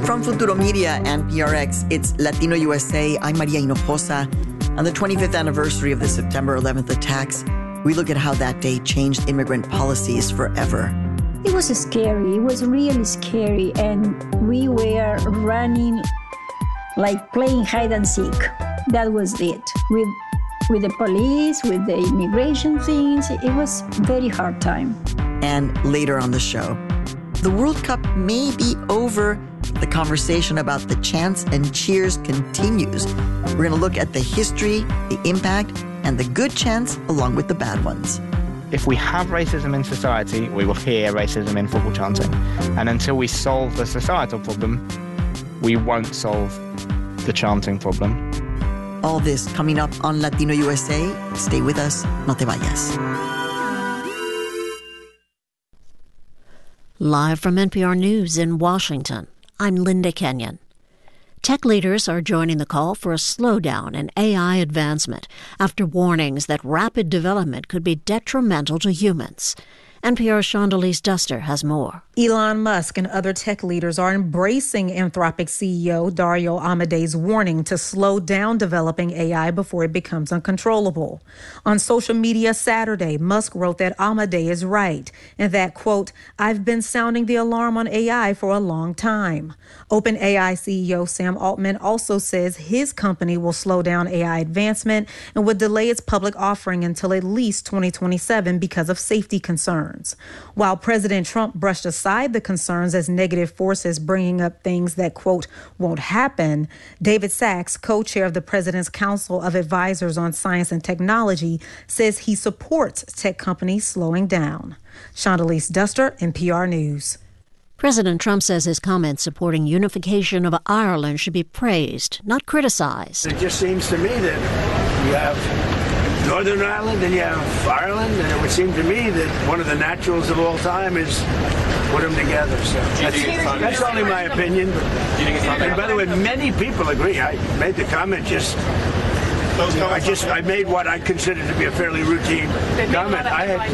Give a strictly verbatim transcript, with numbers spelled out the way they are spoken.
From Futuro Media and P R X, it's Latino U S A. I'm Maria Hinojosa. On the twenty-fifth anniversary of the September eleventh attacks, we look at how that day changed immigrant policies forever. It was scary. It was really scary. And we were running like playing hide and seek. That was it. With, with the police, with the immigration things, it was a very hard time. And later on the show, the World Cup may be over. The conversation about the chants and cheers continues. We're going to look at the history, the impact, and the good chants along with the bad ones. If we have racism in society, we will hear racism in football chanting. And until we solve the societal problem, we won't solve the chanting problem. All this coming up on Latino U S A. Stay with us. No te vayas. Live from N P R News in Washington, I'm Linda Kenyon. Tech leaders are joining the call for a slowdown in A I advancement after warnings that rapid development could be detrimental to humans. N P R's Shondelise Duster has more. Elon Musk and other tech leaders are embracing Anthropic C E O Dario Amadei's warning to slow down developing A I before it becomes uncontrollable. On social media Saturday, Musk wrote that Amadei is right and that, quote, I've been sounding the alarm on A I for a long time. OpenAI C E O Sam Altman also says his company will slow down A I advancement and would delay its public offering until at least twenty twenty-seven because of safety concerns. While President Trump brushed aside the concerns as negative forces bringing up things that, quote, won't happen, David Sachs, co-chair of the President's Council of Advisors on Science and Technology, says he supports tech companies slowing down. Shondelise Duster, N P R News. President Trump says his comments supporting unification of Ireland should be praised, not criticized. It just seems to me that you have Northern Ireland and you have Ireland, and it would seem to me that one of the naturals of all time is put them together. So that's, that's only my opinion. And by the way, many people agree. I made the comment just. I just I made what I consider to be a fairly routine comment. I had